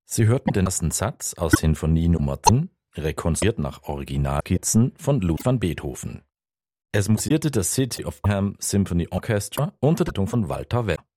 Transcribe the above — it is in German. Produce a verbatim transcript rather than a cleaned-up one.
Sie hörten den ersten Satz aus Sinfonie Nummer zehn, rekonstruiert nach Originalskizzen von Ludwig van Beethoven. Es musizierte das City of Birmingham Symphony Orchestra unter der Leitung von Walter Werner.